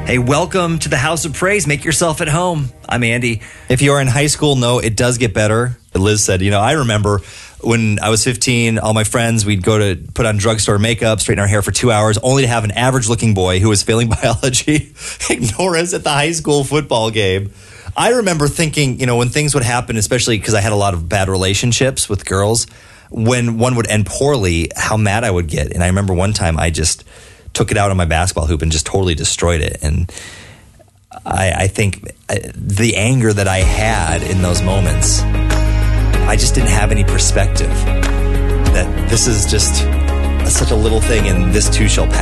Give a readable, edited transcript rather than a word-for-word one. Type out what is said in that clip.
Hey, welcome to the House of Praise. Make yourself at home. I'm Andy. If you're in high school, no, it does get better. Liz said, I remember when I was 15, all my friends, we'd go to put on drugstore makeup, straighten our hair for 2 hours, only to have an average-looking boy who was failing biology ignore us at the high school football game. I remember thinking, when things would happen, especially because I had a lot of bad relationships with girls, when one would end poorly, how mad I would get. And I remember one time I just took it out on my basketball hoop and just totally destroyed it. And I think the anger that I had in those moments, I just didn't have any perspective that this is just such a little thing and this too shall pass.